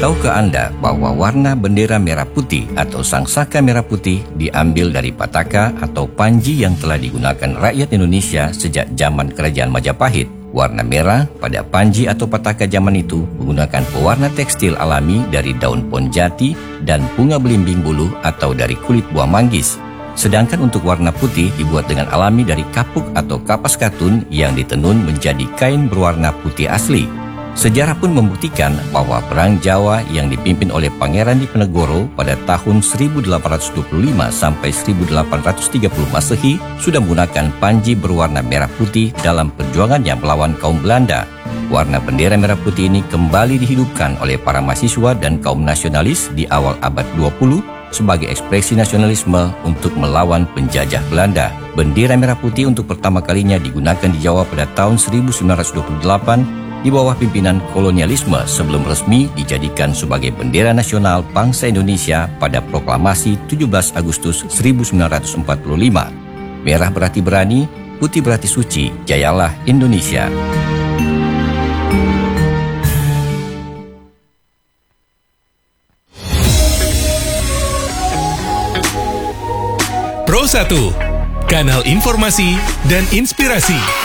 Tahukah Anda bahwa warna bendera merah putih atau sangsaka merah putih diambil dari pataka atau panji yang telah digunakan rakyat Indonesia sejak zaman Kerajaan Majapahit? Warna merah pada panji atau pataka zaman itu menggunakan pewarna tekstil alami dari daun pohon jati dan bunga belimbing buluh atau dari kulit buah manggis. Sedangkan untuk warna putih dibuat dengan alami dari kapuk atau kapas katun yang ditenun menjadi kain berwarna putih asli. Sejarah pun membuktikan bahwa Perang Jawa yang dipimpin oleh Pangeran Diponegoro pada tahun 1825 sampai 1830 Masehi sudah menggunakan panji berwarna merah putih dalam perjuangannya melawan kaum Belanda. Warna bendera merah putih ini kembali dihidupkan oleh para mahasiswa dan kaum nasionalis di awal abad 20 sebagai ekspresi nasionalisme untuk melawan penjajah Belanda. Bendera merah putih untuk pertama kalinya digunakan di Jawa pada tahun 1928 di bawah pimpinan kolonialisme sebelum resmi dijadikan sebagai bendera nasional bangsa Indonesia pada proklamasi 17 Agustus 1945. Merah berarti berani, putih berarti suci, jayalah Indonesia. Pro 1, kanal informasi dan inspirasi.